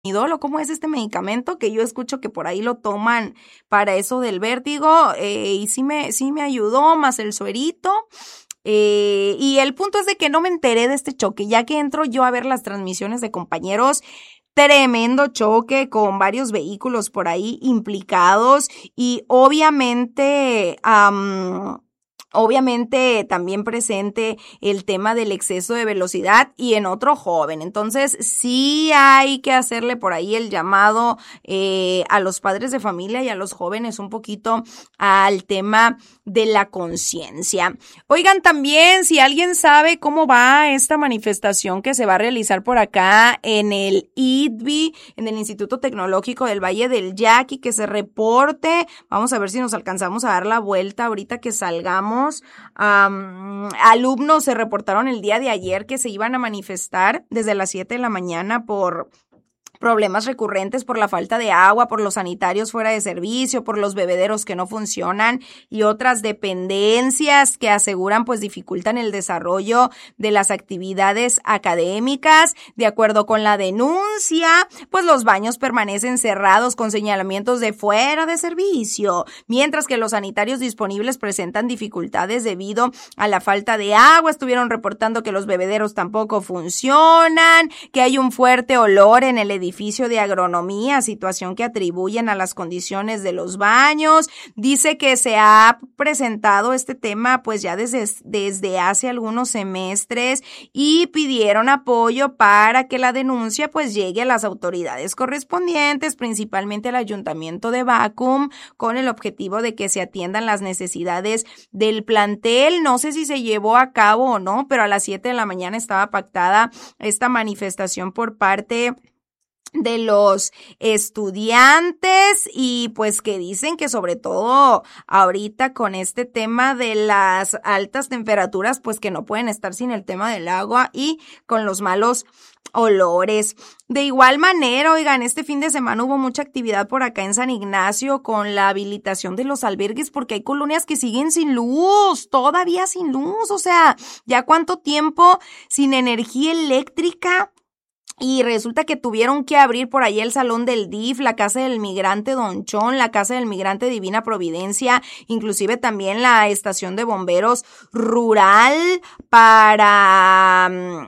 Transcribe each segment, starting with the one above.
o cómo es este medicamento que yo escucho que por ahí lo toman para eso del vértigo, y sí me ayudó, más el suerito. Y el punto es de que no me enteré de este choque, ya que entro yo a ver las transmisiones de compañeros. Tremendo choque con varios vehículos por ahí implicados y obviamente también presente el tema del exceso de velocidad y en otro joven. Entonces sí hay que hacerle por ahí el llamado a los padres de familia y a los jóvenes un poquito al tema de la conciencia. Oigan, también si alguien sabe cómo va esta manifestación que se va a realizar por acá en el ITBI, en el Instituto Tecnológico del Valle del Yaqui, que se reporte. Vamos a ver si nos alcanzamos a dar la vuelta ahorita que salgamos. Alumnos se reportaron el día de ayer que se iban a manifestar desde las 7 de la mañana por problemas recurrentes, por la falta de agua, por los sanitarios fuera de servicio, por los bebederos que no funcionan y otras dependencias que aseguran pues dificultan el desarrollo de las actividades académicas. De acuerdo con la denuncia, pues los baños permanecen cerrados con señalamientos de fuera de servicio, mientras que los sanitarios disponibles presentan dificultades debido a la falta de agua. Estuvieron reportando que los bebederos tampoco funcionan, que hay un fuerte olor en el edificio de agronomía, situación que atribuyen a las condiciones de los baños. Dice que se ha presentado este tema pues ya desde hace algunos semestres y pidieron apoyo para que la denuncia pues llegue a las autoridades correspondientes, principalmente al Ayuntamiento de Vacum, con el objetivo de que se atiendan las necesidades del plantel. No sé si se llevó a cabo o no, pero a las 7 de la mañana estaba pactada esta manifestación por parte de los estudiantes y pues que dicen que sobre todo ahorita con este tema de las altas temperaturas pues que no pueden estar sin el tema del agua y con los malos olores. De igual manera, oigan, este fin de semana hubo mucha actividad por acá en San Ignacio con la habilitación de los albergues porque hay colonias que siguen sin luz, todavía sin luz, o sea, ya cuánto tiempo sin energía eléctrica. Y resulta que tuvieron que abrir por ahí el salón del DIF, la casa del migrante Don Chon, la casa del migrante Divina Providencia, inclusive también la estación de bomberos rural para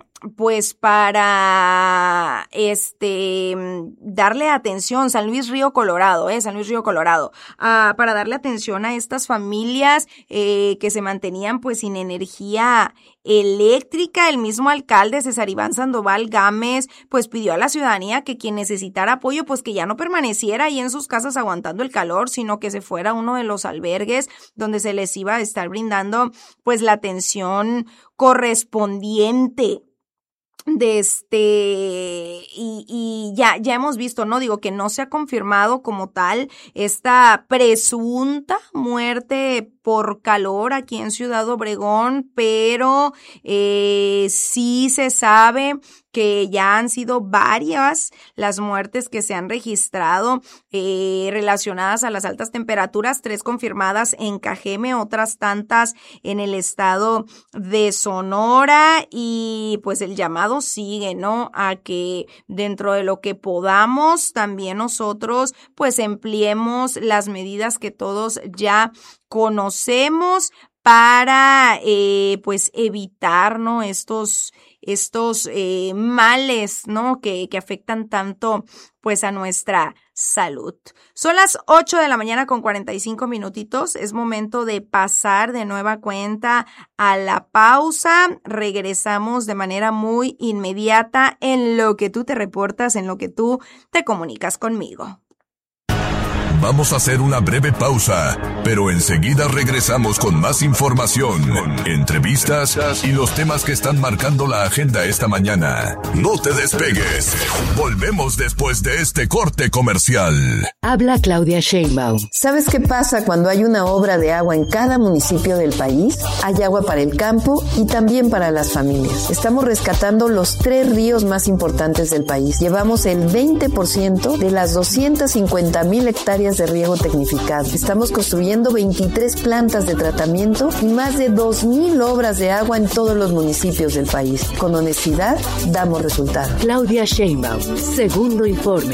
darle atención, San Luis Río Colorado, para darle atención a estas familias que se mantenían pues sin energía eléctrica. El mismo alcalde César Iván Sandoval Gámez pues pidió a la ciudadanía que quien necesitara apoyo pues que ya no permaneciera ahí en sus casas aguantando el calor, sino que se fuera a uno de los albergues donde se les iba a estar brindando pues la atención correspondiente. Y ya hemos visto, no digo que no se ha confirmado como tal esta presunta muerte por calor aquí en Ciudad Obregón, pero sí se sabe que ya han sido varias las muertes que se han registrado relacionadas a las altas temperaturas, 3 confirmadas en Cajeme, otras tantas en el estado de Sonora y pues el llamado sigue, ¿no? A que dentro de lo que podamos también nosotros pues empleemos las medidas que todos ya conocemos para pues evitar, ¿no? estos males, ¿no? Que afectan tanto pues a nuestra salud. Son las 8 de la mañana con 45 minutitos. Es momento de pasar de nueva cuenta a la pausa. Regresamos de manera muy inmediata en lo que tú te reportas, en lo que tú te comunicas conmigo. Vamos a hacer una breve pausa, pero enseguida regresamos con más información, entrevistas y los temas que están marcando la agenda esta mañana. No te despegues. Volvemos después de este corte comercial. Habla Claudia Sheinbaum. ¿Sabes qué pasa cuando hay una obra de agua en cada municipio del país? Hay agua para el campo y también para las familias. Estamos rescatando los 3 ríos más importantes del país. Llevamos el 20% de las 250,000 hectáreas líneas de riego tecnificado. Estamos construyendo 23 plantas de tratamiento y más de 2,000 obras de agua en todos los municipios del país. Con honestidad, damos resultados. Claudia Sheinbaum, Segundo Informe.